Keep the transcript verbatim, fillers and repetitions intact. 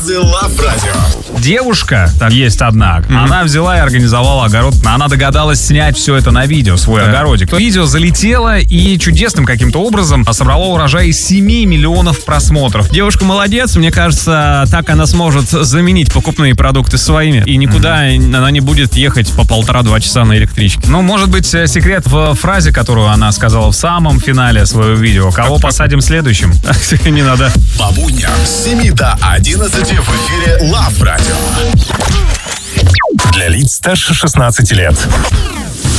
звезды Love Radio. Девушка, там есть одна, mm-hmm. она взяла и организовала огород. Она догадалась снять все это на видео, свой yeah. огородик. Видео залетело и чудесным каким-то образом собрало урожай из семи миллионов просмотров. Девушка молодец, мне кажется, так она сможет заменить покупные продукты своими. И никуда mm-hmm. она не будет ехать по полтора-два часа на электричке. Ну, может быть, секрет в фразе, которую она сказала в самом финале своего видео. Кого как, посадим как? следующим? Не надо. По будням с семи до одиннадцати в эфире Love Radio. Для лиц старше шестнадцати лет.